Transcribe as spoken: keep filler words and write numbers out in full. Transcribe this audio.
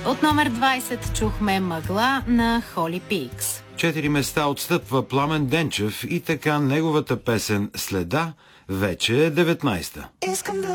От номер двайсет чухме Мъгла на Холи Пикс. Четири места отстъпва Пламен Денчев и така неговата песен Следа вече е деветнайсета.